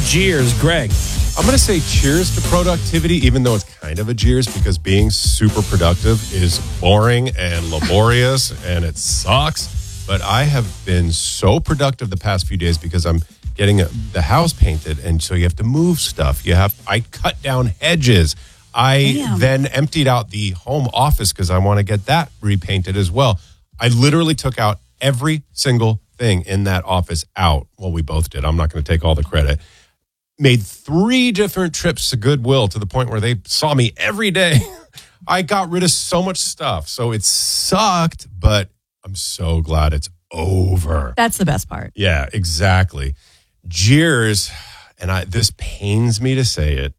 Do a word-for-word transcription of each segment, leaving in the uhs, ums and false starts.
jeers. Greg. I'm going to say cheers to productivity, even though it's kind of a jeers, because being super productive is boring and laborious and it sucks. But I have been so productive the past few days because I'm getting a, the house painted. And so you have to move stuff. You have, I cut down hedges. I Damn. then emptied out the home office because I want to get that repainted as well. I literally took out every single thing in that office out. Well, we both did. I'm not going to take all the credit. Made three different trips to Goodwill to the point where they saw me every day. I got rid of so much stuff. So it sucked, but I'm so glad it's over. That's the best part. Yeah, exactly. Cheers, and I, this pains me to say it,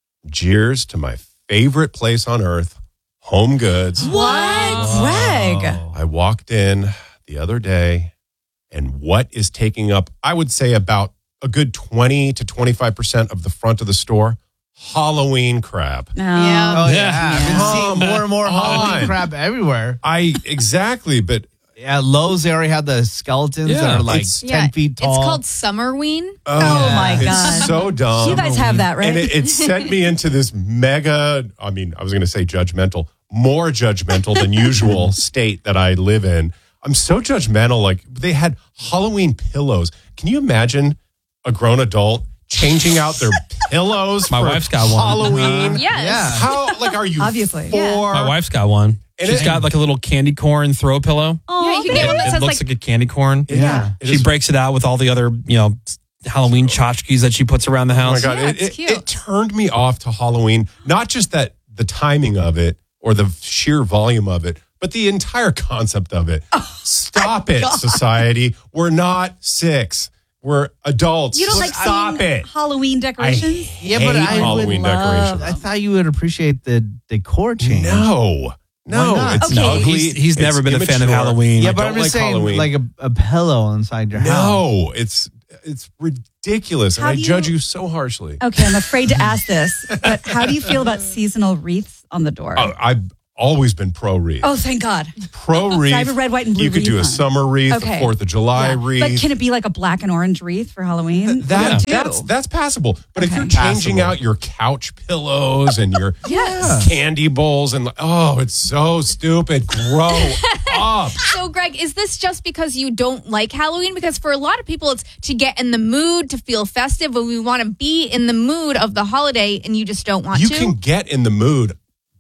cheers to my favorite place on earth, Home Goods. What? Greg. I walked in the other day, and what is taking up, I would say about a good twenty to twenty-five percent of the front of the store? Halloween crab. No. Yeah. Yeah. Oh, yeah. I've been Come seeing more and more Halloween on. crab everywhere. I, exactly, but Yeah, Lowe's, they already have the skeletons Yeah. that are like It's- ten Yeah, feet tall. It's called Summerween. oh, my it's God. so dumb. You guys have that, right? And it, it sent me into this mega, I mean, I was going to say judgmental, more judgmental than usual state that I live in. I'm so judgmental. Like, they had Halloween pillows. Can you imagine a grown adult changing out their pillows My for wife's got one. Halloween? Yes. Yeah. How, like, are you Obviously. four? Yeah. My wife's got one. And She's it- got like a little candy corn throw pillow. Oh, Yeah, you can get one that It says looks like, like a candy corn. Yeah. It She is- breaks it out with all the other, you know, Halloween tchotchkes that she puts around the Oh my house. God. Yeah, it, it's it, cute. it turned me off to Halloween. Not just that the timing of it or the sheer volume of it, but the entire concept of it. Stop it, society. We're not six. We're adults. You don't like Stop seeing it. Halloween I decorations? Yeah, but hate I Halloween would decorations. I thought you would appreciate the decor change. No. No. Why not? It's Okay. ugly. He's, he's It's never been a fan of immature. Halloween. Yeah, I but don't I'm just like saying, Halloween. like a, a pillow inside your house. No, it's it's ridiculous. How and I do you- judge you so harshly. Okay, I'm afraid to ask this, but how do you feel about seasonal wreaths on the door? Oh, I've always been pro wreath. Oh, thank God. Pro wreath. I have a red, white, and blue You could wreath do a on. summer wreath, Okay. a Fourth of July Yeah. wreath. But can it be like a black and orange wreath for Halloween? That, Too. that's that's passable. But if Okay. you're changing Passable. out your couch pillows and your Yes. candy bowls and oh, it's so stupid. Grow up. so Greg, is this just because you don't like Halloween? Because for a lot of people, it's to get in the mood, to feel festive, and we want to be in the mood of the holiday, and you just don't want You to. can get in the mood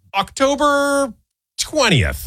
October twentieth.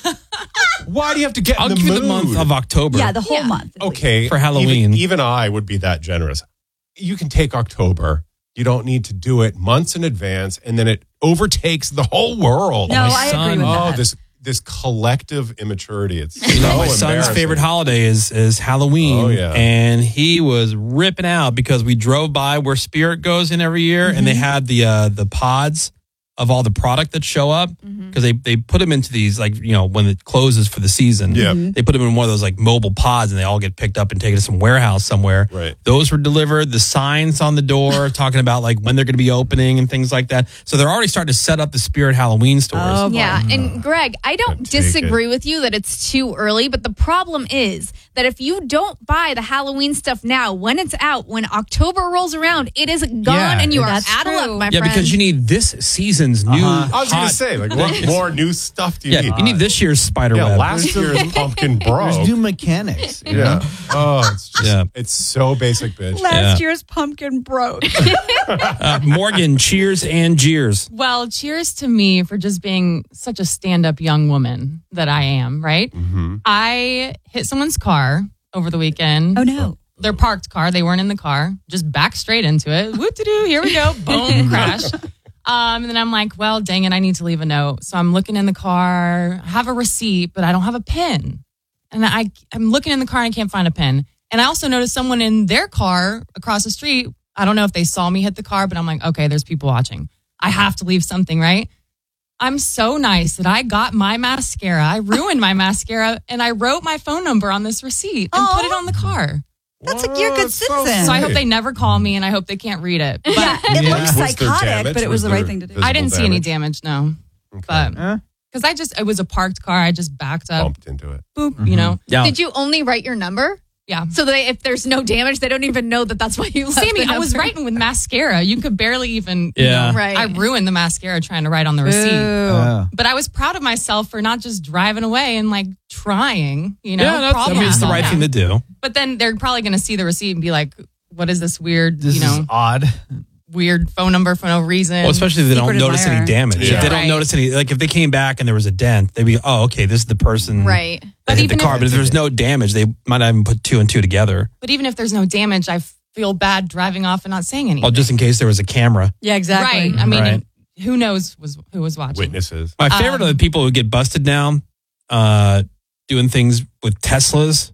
Why do you have to get I'll in the give you mood? the month of October. Yeah, the whole Yeah. month. at least. Okay. For Halloween. Even, even I would be that generous. You can take October. You don't need to do it months in advance, and then it overtakes the whole world. No, my I son- agree with Oh, that. this this collective immaturity. It's so You know, my son's embarrassing. favorite holiday is is Halloween. Oh, yeah. And he was ripping out because we drove by where Spirit goes in every year, and they had the uh, the pods of all the product that show up because they, they put them into these, like, you know, when it closes for the season. Yeah. They put them in one of those like mobile pods and they all get picked up and taken to some warehouse somewhere. Right. Those were delivered. The signs on the door talking about like when they're going to be opening and things like that. So they're already starting to set up the Spirit Halloween stores. Oh, boy. Yeah, and Greg, I don't Couldn't take disagree with you that it's too early, but the problem is that if you don't buy the Halloween stuff now, when it's out, when October rolls around, it is gone Yeah, and you are that's out of luck, true. my yeah, friend. because you need this season's new. Uh-huh. I was going hot- to say, like, what more new stuff do you Yeah, need? you need this year's spider Yeah, web. last year's pumpkin broke. There's new mechanics. you know? Yeah. Oh, it's just, Yeah. it's so basic, bitch. Last Yeah. year's pumpkin broke. uh, Morgan, cheers and jeers. Well, cheers to me for just being such a stand-up young woman that I am, right? Mm-hmm. I hit someone's car over the weekend. Oh, no. Their parked car. They weren't in the car. Just back straight into it. Whoop-de-doo. Here we go. Boom. Crash. Um, and then I'm like, well, dang it. I need to leave a note. So I'm looking in the car. I have a receipt, but I don't have a pen. And I, I'm looking in the car and I can't find a pen. And I also noticed someone in their car across the street. I don't know if they saw me hit the car, but I'm like, okay, there's people watching. I have to leave something, right? I'm so nice that I got my mascara. I ruined my mascara and I wrote my phone number on this receipt and Aw. put it on the car. That's like you're a good citizen. So I hope they never call me and I hope they can't read it. But yeah, it Yeah. looks Was there psychotic, damage? but it was, Was the right there thing to do. visible I didn't see any damage? damage, no. Okay. But Huh? because I just, it was a parked car. I just backed up, Bumped into it. boop, you know. Yeah. Did you only write your number? Yeah. So they, if there's no damage, they don't even know that that's why you left Sammy, the I was number. writing with mascara. You could barely even, you Yeah. know, Right. I ruined the mascara trying to write on the receipt. Yeah. But I was proud of myself for not just driving away and like trying, you know, yeah, that's, I problem mean, it's the right solving. thing to do. But then they're probably going to see the receipt and be like, what is this weird, This you know, is odd. weird phone number for no reason? Well, especially if they don't Secret notice admirer. any damage. Yeah. If they don't Right. notice any, like if they came back and there was a dent, they'd be, oh, okay, this is the person Right. that But hit the even car. if- But if there's no damage, they might not even put two and two together. But even if there's no damage, I feel bad driving off and not saying anything. Well, just in case there was a camera. Yeah, exactly. Right. I mean, Right. who knows was who was watching. Witnesses. My favorite Um, are the people who get busted now uh, doing things with Teslas,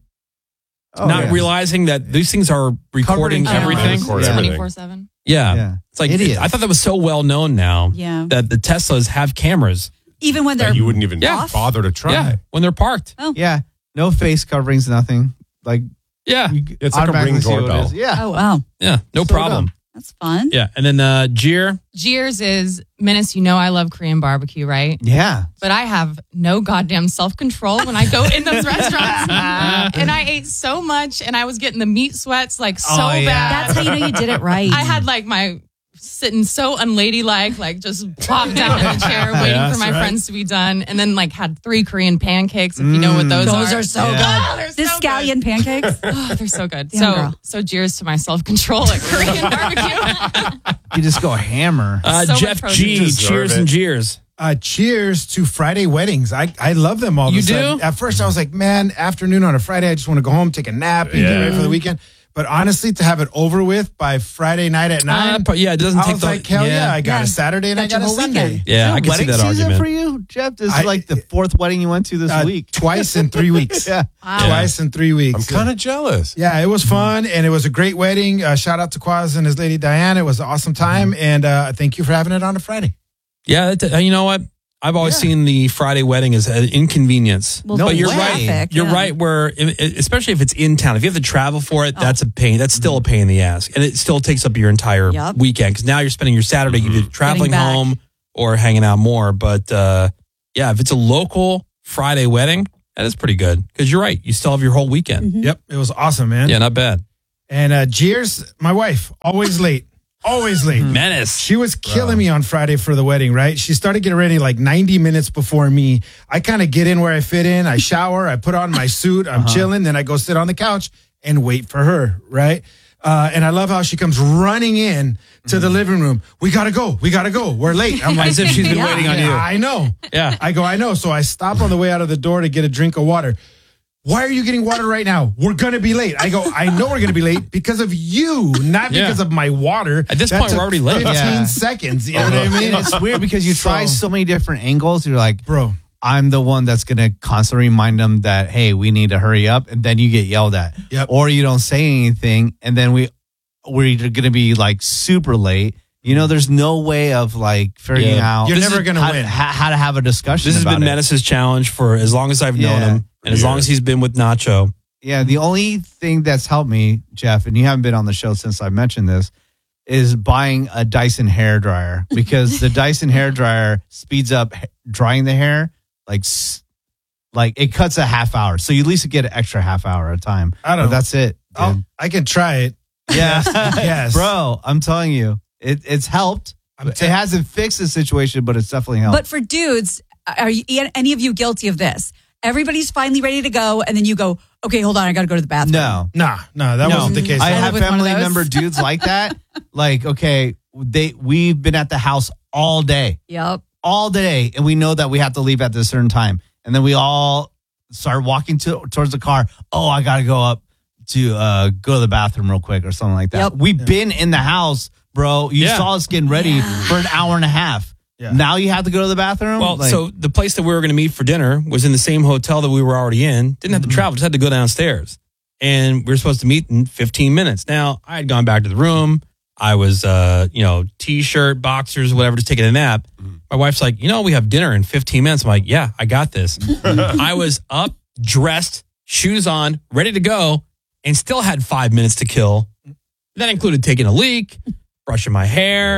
Oh, not yeah. realizing that these things are recording Covered in everything. Record Yeah. everything. twenty-four seven. Yeah. Yeah. It's like, Idiots. I thought that was so well known now Yeah. that the Teslas have cameras. Even when they're That you wouldn't even Yeah. bother to try. Yeah. When they're parked. Yeah. No face coverings, nothing. Like, Yeah. you It's like a automatically Ring see what it doorbell. is. Yeah. oh wow, Yeah. No So problem. dumb. that's fun. Yeah. And then uh, Jeer. Jeers is Menace. You know I love Korean barbecue, right? Yeah. But I have no goddamn self control when I go in those restaurants. And I ate so much, and I was getting the meat sweats like so Oh, yeah. bad. That's how you know you did it right. I had like my sitting so unladylike, like just plopped down in the chair, waiting Yeah, for my that's right. friends to be done, and then like had three Korean pancakes. If you know what those, Those are, are so Oh, they're good. The so scallion pancakes. good. Oh, they're so good. Damn, so, girl. so cheers to my self control at Korean barbecue. You just go hammer. Uh, So much Jeff protein. G. Deserve Cheers it. and jeers. Uh, cheers to Friday weddings. I, I love them all of You a sudden. do? At first, I was like, man, afternoon on a Friday, I just want to go home, take a nap, and get Yeah. ready for the weekend. But honestly, to have it over with by Friday night at Uh, nine, but yeah, it doesn't I take was the like, hell yeah, I got Yeah. a Saturday and I Got your got a whole Sunday. weekend. Yeah, I can see wedding that season argument. for you, Jeff? This I- is like the fourth wedding you went to this Uh, week. Twice in three weeks. Yeah. Twice in three I'm weeks. kind of jealous. Yeah, it was fun and it was a great wedding. Uh, shout out to Quaz and his lady Diane. It was an awesome time. And uh, thank you for having it on a Friday. Yeah, that, uh, you know what? I've always Yeah. seen the Friday wedding as an inconvenience. Well, No but you're way. right. traffic, You're yeah. right. Where, i- i- especially if it's in town, if you have to travel for it, that's a pain. That's still a pain in the ass, and it still takes up your entire Yep. weekend because now you're spending your Saturday either traveling back. home or hanging out more. But uh, yeah, if it's a local Friday wedding, that is pretty good because you're right. You still have your whole weekend. Yep, it was awesome, man. Yeah, not bad. And uh, Jeers, my wife, always late. Always late. Menace. She was killing me on Friday for the wedding, right? She started getting ready like ninety minutes before me. I kind of get in where I fit in. I shower, I put on my suit, I'm chilling, then I go sit on the couch and wait for her, right? Uh, and I love how she comes running in to the living room. We gotta go. We gotta go. We're late. I'm like, As if she's been Yeah. waiting on you. I know. Yeah. I go, I know. So I stop on the way out of the door to get a drink of water. Why are you getting water right now? We're going to be late. I go, I know we're going to be late because of you, not Yeah. because of my water. At this That point, we're took already late. fifteen Yeah. seconds. You know what I mean? And it's weird because you try So- so many different angles. You're like, Bro, I'm the one that's going to constantly remind them that, hey, we need to hurry up. And then you get yelled at. Yep. Or you don't say anything. And then we, we're either going to be like super late. You know, there's no way of like figuring Yeah. out. You're This never is going to how, win. how, how to have a discussion This has about been it. Menace's challenge for as long as I've known Yeah. him and as long Yeah. as he's been with Nacho. Yeah, the only thing that's helped me, Jeff, and you haven't been on the show since I mentioned this, is buying a Dyson hair dryer because the Dyson hair dryer speeds up h- drying the hair like s- like it cuts a half hour, so you at least get an extra half hour at a time. I don't But know. that's it. I'll- dude. I can try it. Yeah, Yes. bro, I'm telling you, it, it's helped. I'm It te- hasn't fixed the situation, but it's definitely helped. But for dudes, are you, any of you guilty of this? Everybody's finally ready to go, and then you go, okay, hold on, I got to go to the bathroom. no, Nah, nah, that No. wasn't the case. I I live have with one of family those. member dudes like that. Like, okay, they we've been at the house all day. Yep. all day, and we know that we have to leave at a certain time, and then we all start walking to, towards the car. Oh, I got to go up to uh, go to the bathroom real quick or something like that. Yep. We've been in the house, bro. You Yeah. saw us getting ready for an hour and a half. Yeah. Now you have to go to the bathroom. Well, Like, so the place that we were going to meet for dinner was in the same hotel that we were already in. Didn't have to travel, just had to go downstairs. And we were supposed to meet in fifteen minutes. Now, I had gone back to the room. I was, uh, you know, t-shirt, boxers, whatever, just taking a nap. My wife's like, you know, we have dinner in fifteen minutes. I'm like, yeah, I got this. I was up, dressed, shoes on, ready to go, and still had five minutes to kill. That included taking a leak, brushing my hair,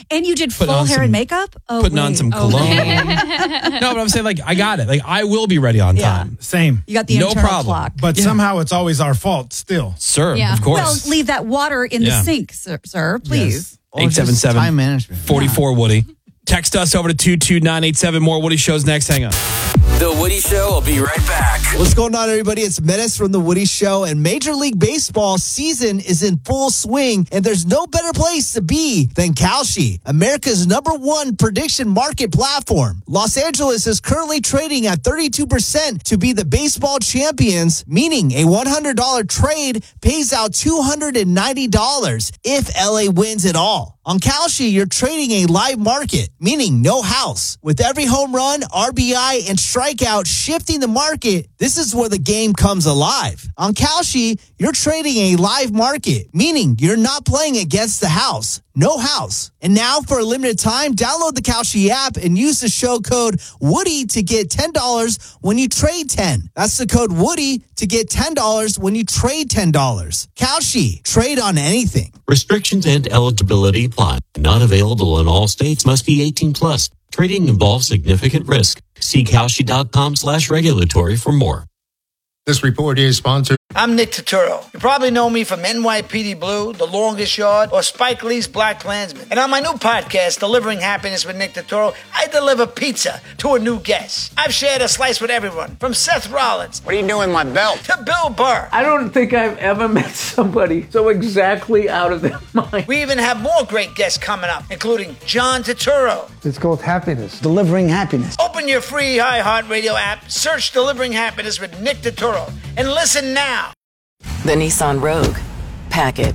And you did Putting full on hair some- and makeup? Oh, Putting on wait. some Oh, cologne. wait. No, but I'm saying, like, I got it. Like, I will be ready on Yeah. time. Same. You got the No internal problem. clock. But somehow it's always our fault still. Sir, Yeah. of course. Well, leave that water in Yeah. the sink, sir, sir please. Or just eight seven seven time management. forty-four Woody. Text us over to two two nine eight seven. More Woody Shows next. Hang on. The Woody Show will be right back. What's going on, everybody? It's Menace from The Woody Show, and Major League Baseball season is in full swing, and there's no better place to be than Kalshi, America's number one prediction market platform. Los Angeles is currently trading at thirty-two percent to be the baseball champions, meaning a one hundred dollars trade pays out two hundred ninety dollars if L A wins it all. On Kalshi, you're trading a live market, meaning no house. With every home run, R B I, and strikeout shifting the market, this is where the game comes alive. On Kalshi, you're trading a live market, meaning you're not playing against the house. No house. And now, for a limited time, download the Kalshi app and use the show code Woody to get ten dollars when you trade ten. That's the code Woody to get ten dollars when you trade ten dollars. Kalshi, trade on anything. Restrictions and eligibility apply. Not available in all states. Must be eighteen plus. Trading involves significant risk. See Kalshi.com slash regulatory for more. This report is sponsored. I'm Nick Turturro. You probably know me from N Y P D Blue, The Longest Yard, or Spike Lee's Black Klansman. And on my new podcast, Delivering Happiness with Nick Turturro, I deliver pizza to a new guest. I've shared a slice with everyone, from Seth Rollins. What are you doing with my belt? To Bill Burr. I don't think I've ever met somebody so exactly out of their mind. We even have more great guests coming up, including John Turturro. It's called happiness. Delivering Happiness. Open your free iHeartRadio app, search Delivering Happiness with Nick Turturro, and listen now. The Nissan Rogue. Pack it.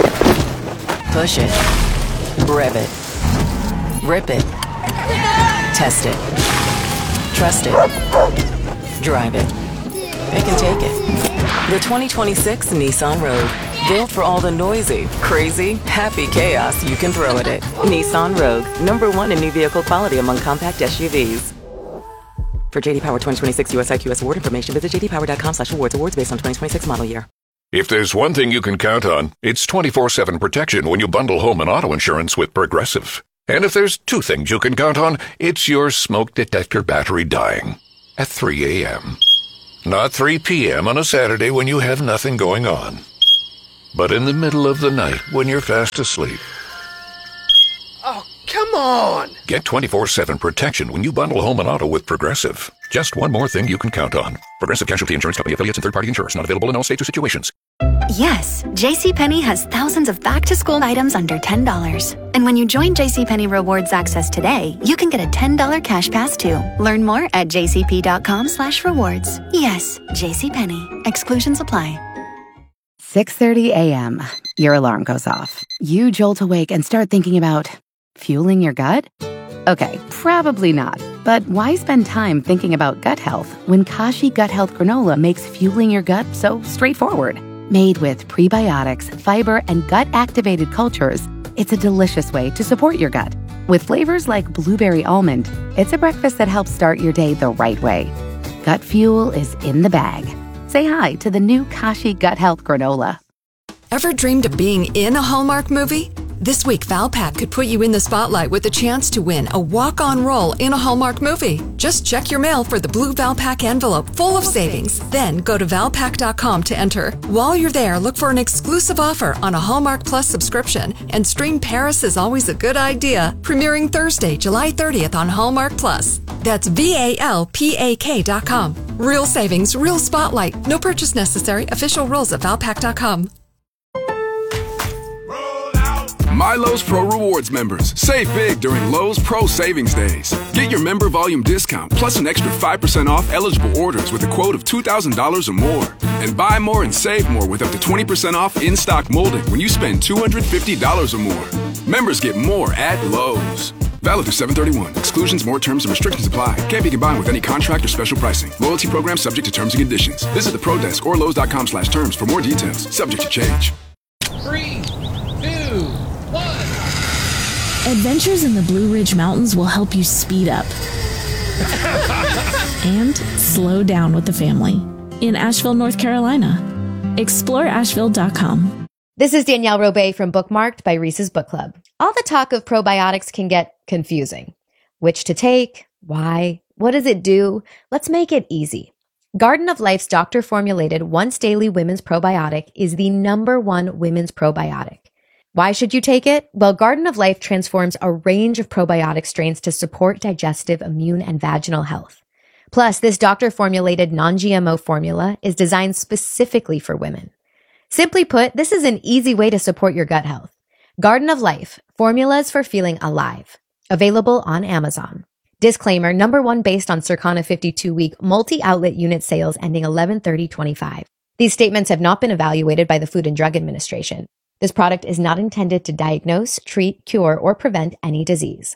Push it. Rev it. Rip it. Test it. Trust it. Drive it. Pick and take it. The twenty twenty-six Nissan Rogue. Built for all the noisy, crazy, happy chaos you can throw at it. Nissan Rogue. Number one in new vehicle quality among compact S U Vs. For J D Power twenty twenty-six U S I Q S award information, visit j d power dot com slash awards. Awards based on twenty twenty-six model year. If there's one thing you can count on, it's twenty-four seven protection when you bundle home and auto insurance with Progressive. And if there's two things you can count on, it's your smoke detector battery dying at three a.m. Not three p.m. on a Saturday when you have nothing going on, but in the middle of the night when you're fast asleep. Oh, come on! Get twenty-four seven protection when you bundle home and auto with Progressive. Just one more thing you can count on. Progressive Casualty Insurance Company affiliates and third-party insurers. Not available in all states or situations. Yes, JCPenney has thousands of back-to-school items under ten dollars. And when you join JCPenney Rewards Access today, you can get a ten dollars cash pass too. Learn more at jcp.com slash rewards. Yes, JCPenney. Exclusions apply. six thirty a.m. Your alarm goes off. You jolt awake and start thinking about fueling your gut? Okay, probably not. But why spend time thinking about gut health when Kashi Gut Health Granola makes fueling your gut so straightforward? Made with prebiotics, fiber, and gut-activated cultures, it's a delicious way to support your gut. With flavors like blueberry almond, it's a breakfast that helps start your day the right way. Gut fuel is in the bag. Say hi to the new Kashi Gut Health Granola. Ever dreamed of being in a Hallmark movie? This week, Valpak could put you in the spotlight with a chance to win a walk-on role in a Hallmark movie. Just check your mail for the blue Valpak envelope full of savings. Then go to valpak dot com to enter. While you're there, look for an exclusive offer on a Hallmark Plus subscription and stream Paris is Always a Good Idea, premiering Thursday, July thirtieth on Hallmark Plus. That's V A L P A K dot com. Real savings, real spotlight. No purchase necessary. Official rules at valpak dot com. My Lowe's Pro Rewards members, save big during Lowe's Pro Savings Days. Get your member volume discount plus an extra five percent off eligible orders with a quote of two thousand dollars or more. And buy more and save more with up to twenty percent off in-stock molding when you spend two hundred fifty dollars or more. Members get more at Lowe's. Valid through seven thirty-one. Exclusions, more terms, and restrictions apply. Can't be combined with any contract or special pricing. Loyalty program subject to terms and conditions. Visit the Pro Desk or Lowe's dot com slash terms for more details. Subject to change. Three, two, Adventures in the Blue Ridge Mountains will help you speed up and slow down with the family in Asheville, North Carolina. explore asheville dot com. This is Danielle Robay from Bookmarked by Reese's Book Club. All the talk of probiotics can get confusing. Which to take? Why? What does it do? Let's make it easy. Garden of Life's doctor-formulated once-daily women's probiotic is the number one women's probiotic. Why should you take it? Well, Garden of Life transforms a range of probiotic strains to support digestive, immune, and vaginal health. Plus, this doctor-formulated non-G M O formula is designed specifically for women. Simply put, this is an easy way to support your gut health. Garden of Life, formulas for feeling alive. Available on Amazon. Disclaimer, number one based on Circana fifty-two week multi-outlet unit sales ending eleven thirty twenty-five. These statements have not been evaluated by the Food and Drug Administration. This product is not intended to diagnose, treat, cure, or prevent any disease.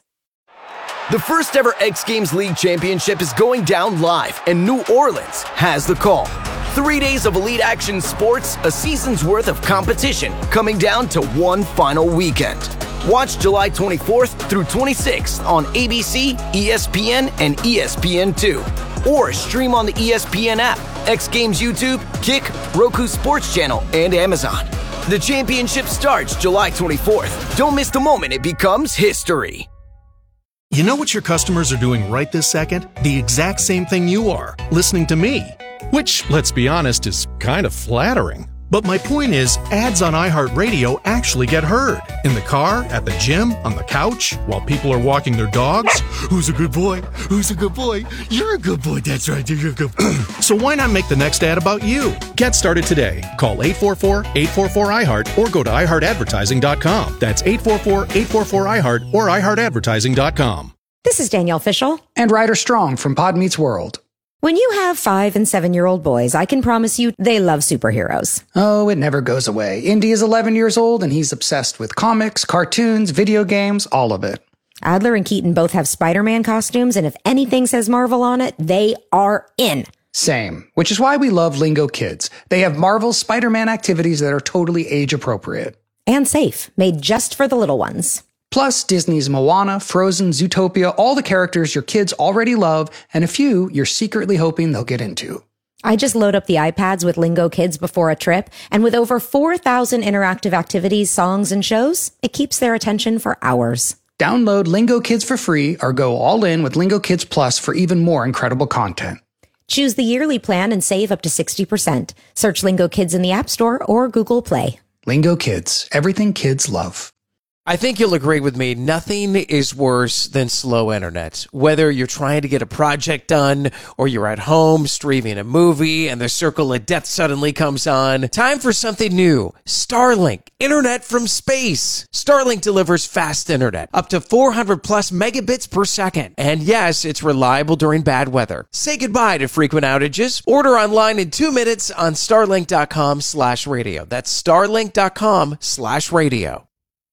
The first ever X Games League Championship is going down live, and New Orleans has the call. Three days of elite action sports, a season's worth of competition, coming down to one final weekend. Watch July twenty-fourth through twenty-sixth on A B C, E S P N, and E S P N two. Or stream on the E S P N app, X Games YouTube, Kick, Roku Sports Channel, and Amazon. The championship starts July twenty-fourth. Don't miss the moment it becomes history. You know what your customers are doing right this second? The exact same thing you are, listening to me. Which, let's be honest, is kind of flattering. But my point is, ads on iHeartRadio actually get heard. In the car, at the gym, on the couch, while people are walking their dogs. Who's a good boy? Who's a good boy? You're a good boy, that's right, you're a good boy. So why not make the next ad about you? Get started today. Call eight four four, eight four four, I heart or go to i heart advertising dot com. That's eight four four, eight four four, I heart or i heart advertising dot com. This is Danielle Fishel. And Ryder Strong from Pod Meets World. When you have five and seven-year-old boys, I can promise you they love superheroes. Oh, it never goes away. Indy is eleven years old, and he's obsessed with comics, cartoons, video games, all of it. Adler and Keaton both have Spider-Man costumes, and if anything says Marvel on it, they are in. Same, which is why we love Lingo Kids. They have Marvel's Spider-Man activities that are totally age-appropriate. And safe, made just for the little ones. Plus, Disney's Moana, Frozen, Zootopia, all the characters your kids already love, and a few you're secretly hoping they'll get into. I just load up the iPads with Lingo Kids before a trip, and with over four thousand interactive activities, songs, and shows, it keeps their attention for hours. Download Lingo Kids for free or go all in with Lingo Kids Plus for even more incredible content. Choose the yearly plan and save up to sixty percent. Search Lingo Kids in the App Store or Google Play. Lingo Kids, everything kids love. I think you'll agree with me. Nothing is worse than slow internet. Whether you're trying to get a project done or you're at home streaming a movie and the circle of death suddenly comes on. Time for something new. Starlink. Internet from space. Starlink delivers fast internet. Up to four hundred plus megabits per second. And yes, it's reliable during bad weather. Say goodbye to frequent outages. Order online in two minutes on starlink.com slash radio. That's starlink.com slash radio.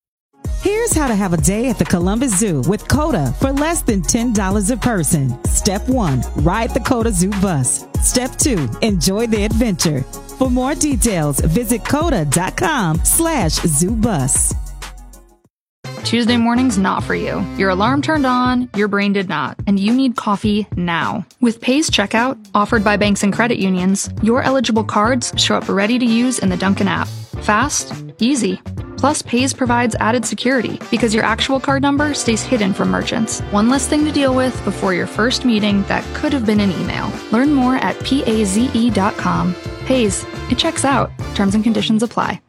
Here's how to have a day at the Columbus Zoo with CODA for less than ten dollars a person. Step one, ride the CODA Zoo bus. Step two, enjoy the adventure. For more details, visit coda.com slash zoo bus. Tuesday morning's not for you. Your alarm turned on, your brain did not, and you need coffee now. With Paze Checkout, offered by banks and credit unions, your eligible cards show up ready to use in the Dunkin' app. Fast, easy. Plus, Paze provides added security because your actual card number stays hidden from merchants. One less thing to deal with before your first meeting that could have been an email. Learn more at paze dot com. Paze, it checks out. Terms and conditions apply.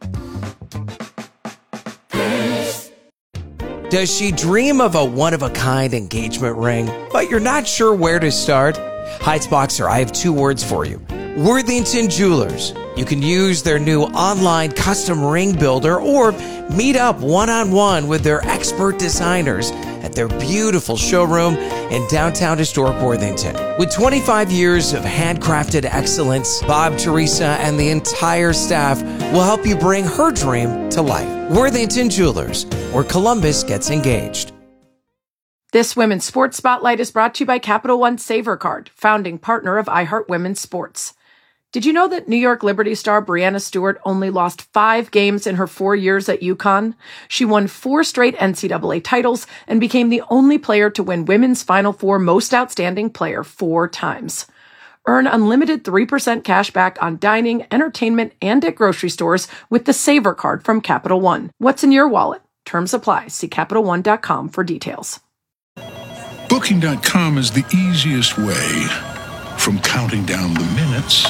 Does she dream of a one-of-a-kind engagement ring, but you're not sure where to start? Heights Boxer, I have two words for you. Worthington Jewelers. You can use their new online custom ring builder or meet up one-on-one with their expert designers at their beautiful showroom in downtown historic Worthington. With twenty-five years of handcrafted excellence, Bob, Teresa, and the entire staff will help you bring her dream to life. Worthington Jewelers, where Columbus gets engaged. This Women's Sports Spotlight is brought to you by Capital One Savor Card, founding partner of iHeart Women's Sports. Did you know that New York Liberty star Breanna Stewart only lost five games in her four years at UConn? She won four straight N C double A titles and became the only player to win Women's Final Four Most Outstanding Player four times. Earn unlimited three percent cash back on dining, entertainment, and at grocery stores with the Savor Card from Capital One. What's in your wallet? Terms apply. See Capital One dot com for details. Booking dot com is the easiest way from counting down the minutes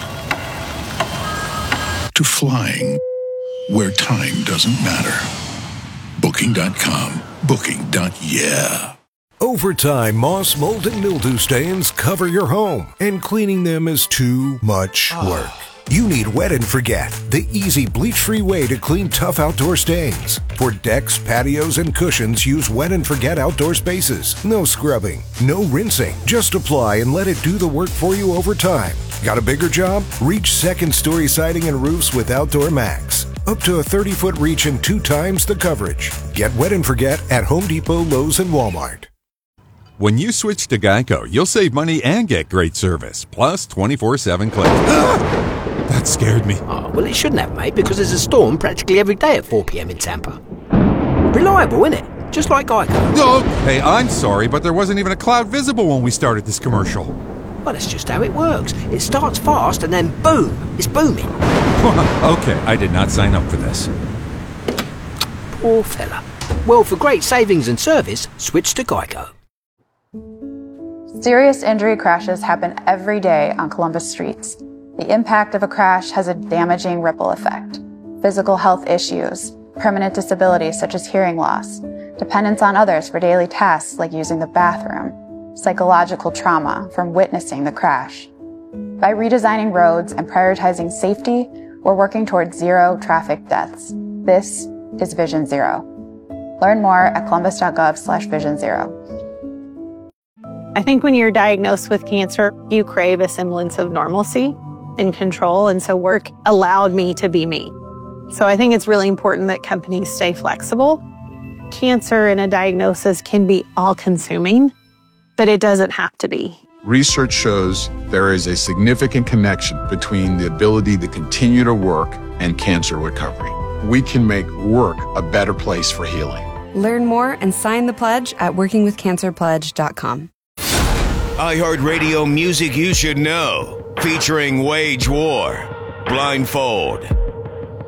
to flying where time doesn't matter. Booking dot com. Booking. Yeah. Over time, moss, mold, and mildew stains cover your home, and cleaning them is too much work. You need Wet and Forget, the easy bleach-free way to clean tough outdoor stains. For decks, patios, and cushions, use Wet and Forget outdoor spaces. No scrubbing, no rinsing. Just apply and let it do the work for you over time. Got a bigger job? Reach second-story siding and roofs with Outdoor Max. Up to a thirty-foot reach and two times the coverage. Get Wet and Forget at Home Depot, Lowe's, and Walmart. When you switch to Geico, you'll save money and get great service, plus twenty-four seven claims. That scared me. Oh, well, it shouldn't have, mate, because there's a storm practically every day at four p.m. in Tampa. Reliable, isn't it? Just like Geico. No, hey, I'm sorry, but there wasn't even a cloud visible when we started this commercial. Well, that's just how it works. It starts fast and then boom, it's booming. Okay, I did not sign up for this. Poor fella. Well, for great savings and service, switch to Geico. Serious injury crashes happen every day on Columbus streets. The impact of a crash has a damaging ripple effect. Physical health issues, permanent disabilities such as hearing loss, dependence on others for daily tasks like using the bathroom, psychological trauma from witnessing the crash. By redesigning roads and prioritizing safety, we're working towards zero traffic deaths. This is Vision Zero. Learn more at columbus.gov slash vision zero. I think when you're diagnosed with cancer, you crave a semblance of normalcy and control, and so work allowed me to be me. So I think it's really important that companies stay flexible. Cancer and a diagnosis can be all-consuming, but it doesn't have to be. Research shows there is a significant connection between the ability to continue to work and cancer recovery. We can make work a better place for healing. Learn more and sign the pledge at working with cancer pledge dot com. iHeartRadio music you should know, featuring Wage War, Blindfold,